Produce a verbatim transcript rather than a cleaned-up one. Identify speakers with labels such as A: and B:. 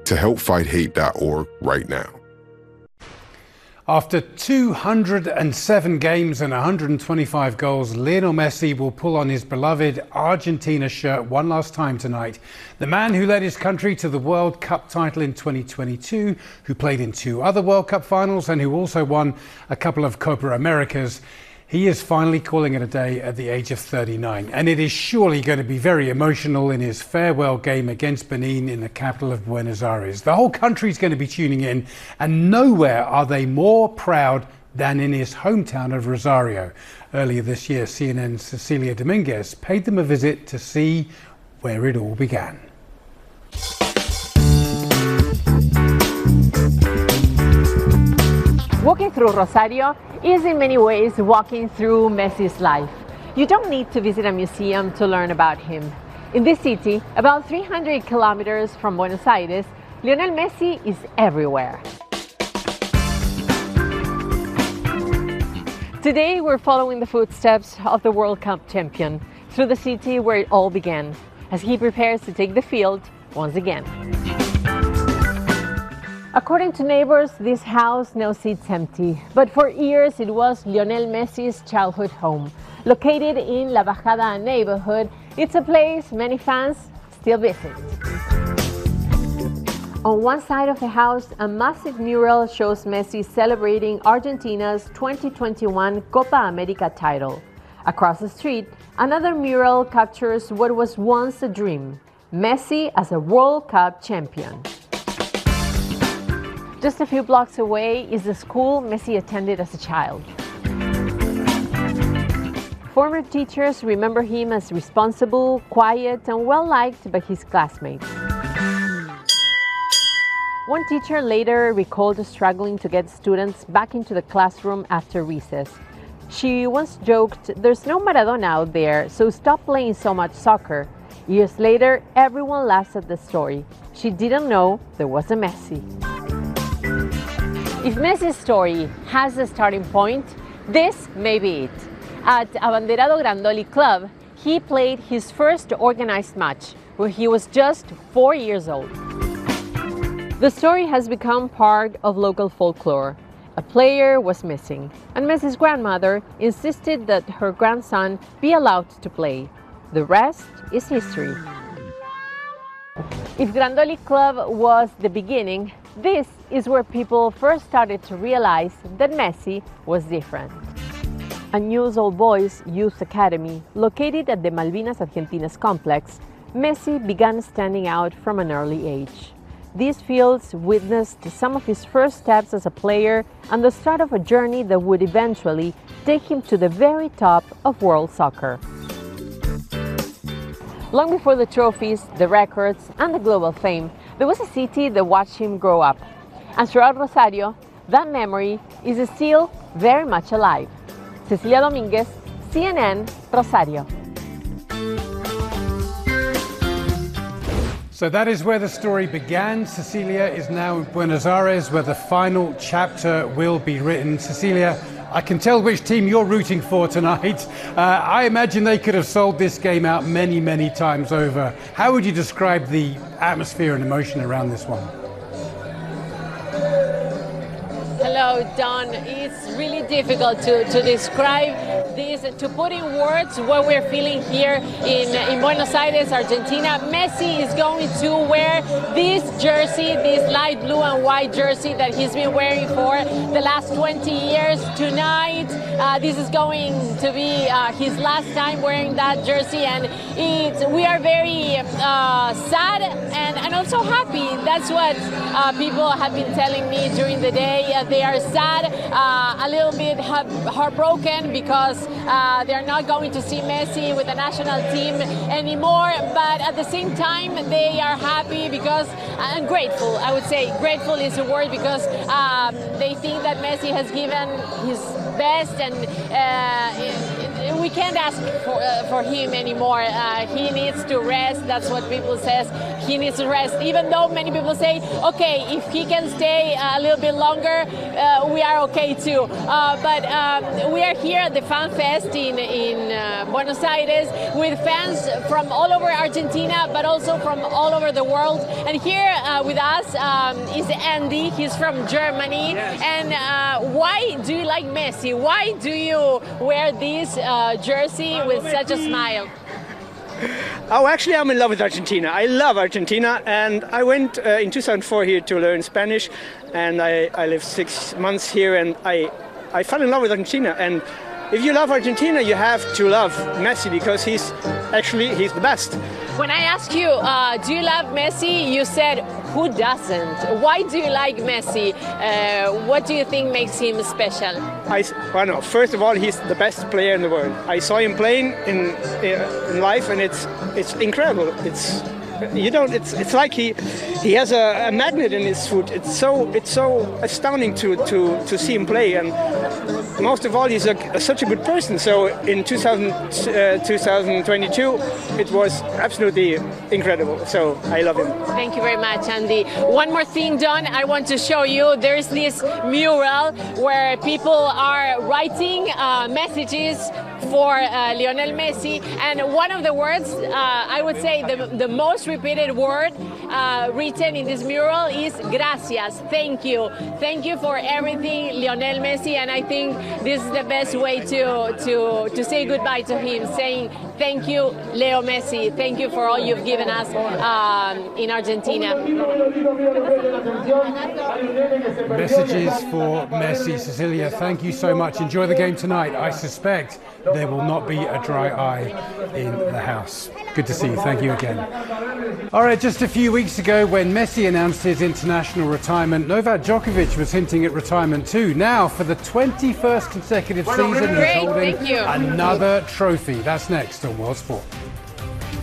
A: to help fight hate dot org right now.
B: After two hundred seven games and one hundred twenty-five goals, Lionel Messi will pull on his beloved Argentina shirt one last time tonight. The man who led his country to the World Cup title in twenty twenty-two, who played in two other World Cup finals and who also won a couple of Copa Americas. He is finally calling it a day at the age of thirty-nine, and it is surely going to be very emotional in his farewell game against Benin in the capital of Buenos Aires. The whole country is going to be tuning in, and nowhere are they more proud than in his hometown of Rosario. Earlier this year, C N N's Cecilia Dominguez paid them a visit to see where it all began.
C: Walking through Rosario is in many ways walking through Messi's life. You don't need to visit a museum to learn about him. In this city, about three hundred kilometers from Buenos Aires, Lionel Messi is everywhere. Today we're following the footsteps of the World Cup champion through the city where it all began, as he prepares to take the field once again. According to neighbors, this house now sits empty, but for years it was Lionel Messi's childhood home. Located in La Bajada neighborhood, it's a place many fans still visit. On one side of the house, a massive mural shows Messi celebrating Argentina's twenty twenty-one Copa America title. Across the street, another mural captures what was once a dream: Messi as a World Cup champion. Just a few blocks away is the school Messi attended as a child. Former teachers remember him as responsible, quiet, and well-liked by his classmates. One teacher later recalled struggling to get students back into the classroom after recess. She once joked, "There's no Maradona out there, so stop playing so much soccer." Years later, everyone laughs at the story. She didn't know there was a Messi. If Messi's story has a starting point, this may be it. At Abanderado Grandoli Club, he played his first organized match when he was just four years old. The story has become part of local folklore. A player was missing, and Messi's grandmother insisted that her grandson be allowed to play. The rest is history. If Grandoli Club was the beginning, this is where people first started to realize that Messi was different. A Newell's Old Boys Youth Academy, located at the Malvinas Argentinas complex, Messi began standing out from an early age. These fields witnessed some of his first steps as a player and the start of a journey that would eventually take him to the very top of world soccer. Long before the trophies, the records, and the global fame, there was a city that watched him grow up. And throughout Rosario, that memory is still very much alive. Cecilia Dominguez, C N N, Rosario.
B: So that is where the story began. Cecilia is now in Buenos Aires, where the final chapter will be written. Cecilia, I can tell which team you're rooting for tonight. Uh, I imagine they could have sold this game out many, many times over. How would you describe the atmosphere and emotion around this one?
C: Hello, Don. It's really difficult to, to describe this, to put in words what we're feeling here in, in Buenos Aires, Argentina. Messi is going to wear this jersey, this light blue and white jersey that he's been wearing for the last twenty years. Tonight, uh, this is going to be uh, his last time wearing that jersey, and it's, we are very uh, sad and, and also happy. That's what uh, people have been telling me during the day. Uh, they are sad, uh, a little bit heartbroken because uh, they're not going to see Messi with the national team anymore, but at the same time they are happy because, and grateful, I would say grateful is a word, because um, they think that Messi has given his best and uh, we can't ask for, uh, for him anymore. Uh, he needs to rest. That's what people says. He needs to rest. Even though many people say, okay, if he can stay a little bit longer, uh, we are okay too. Uh, but um, we are here at the Fan Fest in, in uh, Buenos Aires with fans from all over Argentina, but also from all over the world. And here uh, with us um, is Andy. He's from Germany.
D: Yes.
C: And uh, why do you like Messi? Why do you wear this uh, jersey with such a smile?
D: Oh, actually, I'm in love with Argentina. I love Argentina, and I went uh, in two thousand four here to learn Spanish, and I, I lived six months here, and I, I fell in love with Argentina. And if you love Argentina, you have to love Messi because he's actually he's the best.
C: When I ask you, uh, do you love Messi? You said, who doesn't? Why do you like Messi? Uh, what do you think makes him special?
D: I, well, no, first of all, he's the best player in the world. I saw him playing in in life, and it's it's incredible. It's you don't. It's it's like he he has a, a magnet in his foot. It's so it's so astounding to to to see him play, and most of all, he's a, a, such a good person. So in two thousand, uh, twenty twenty-two, it was absolutely incredible. So I love him.
C: Thank you very much, Andy. One more thing, Don, I want to show you. There is this mural where people are writing uh, messages for uh, Lionel Messi, and one of the words, uh, I would say the, the most repeated word uh, written in this mural is gracias, thank you. Thank you for everything, Lionel Messi, and I think this is the best way to, to, to say goodbye to him, saying thank you, Leo Messi, thank you for all you've given us um, in Argentina.
B: Messages for Messi. Cecilia, thank you so much. Enjoy the game tonight. I suspect there will not be a dry eye in the house. Good to see you. Thank you again. All right, just a few weeks ago when Messi announced his international retirement, Novak Djokovic was hinting at retirement too. Now, for the twenty-first consecutive season, he's
C: Great,
B: holding
C: thank you.
B: another trophy. That's next on World Sport.